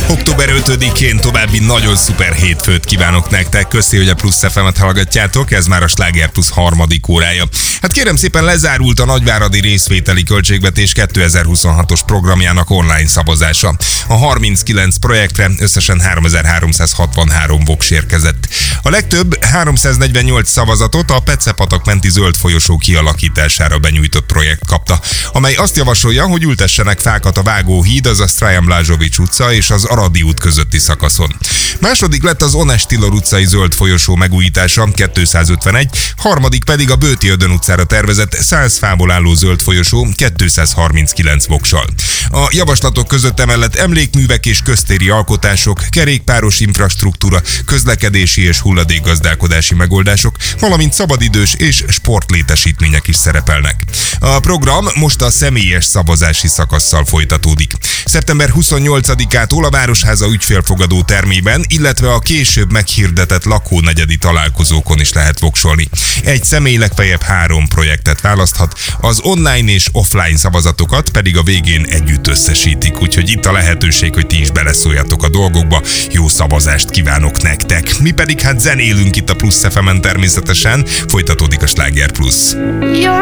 Október 5-én további nagyon szuper hétfőt kívánok nektek. Köszi, hogy a Plusz FM-et hallgatjátok, ez már a Sláger Plusz harmadik órája. Hát kérem szépen, lezárult a nagyváradi részvételi költségvetés 2026-os programjának online szavazása. A 39 projektre összesen 3363 voks érkezett. A legtöbb 348 szavazatot a Petsze-patak menti zöld folyosó kialakítására benyújtott projekt kapta, amely azt javasolja, hogy ültessenek fákat a Vágóhíd, azaz Trajan Blázsovics utca és az Aradi út közötti szakaszon. Második lett az Ones Tillor utcai zöld folyosó megújítása, 251, harmadik pedig a Bőti Ödön utcára tervezett 100 fából álló zöld folyosó, 239 voksal. A javaslatok között emellett emlékművek és köztéri alkotások, kerékpáros infrastruktúra, közlekedési és hulladékgazdálkodási megoldások, valamint szabadidős és sportlétesítmények is szerepelnek. A program most a személyes szavazási szakasszal folytatódik. Szeptember 28-ától a Városháza ügyfélfogadó termében, illetve a később meghirdetett lakónegyedi találkozókon is lehet voksolni. Egy személy legfeljebb 3 projektet választhat, az online és offline szavazatokat pedig a végén együtt összesítik, úgyhogy itt a lehetőség, hogy ti is beleszóljatok a dolgokba. Jó szavazást kívánok nektek! Mi pedig hát zenélünk itt a Plusz FM-en természetesen, folytatódik a Sláger Plusz.